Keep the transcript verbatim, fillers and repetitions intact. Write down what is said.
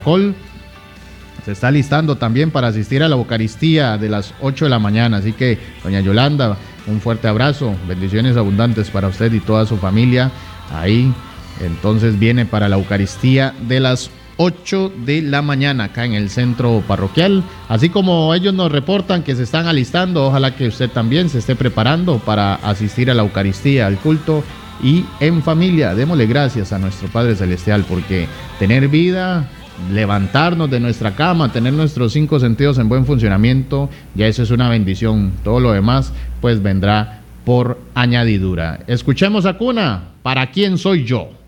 Col se está listando también para asistir a la Eucaristía de las ocho de la mañana, así que doña Yolanda, un fuerte abrazo, bendiciones abundantes para usted y toda su familia. Ahí entonces viene para la Eucaristía de las ocho de la mañana acá en el centro parroquial, así como ellos nos reportan que se están alistando. Ojalá que usted también se esté preparando para asistir a la Eucaristía, al culto, y en familia. Démosle gracias a nuestro Padre Celestial, porque tener vida, levantarnos de nuestra cama, tener nuestros cinco sentidos en buen funcionamiento, ya eso es una bendición. Todo lo demás pues vendrá por añadidura. Escuchemos a Cuna, ¿para quién soy yo?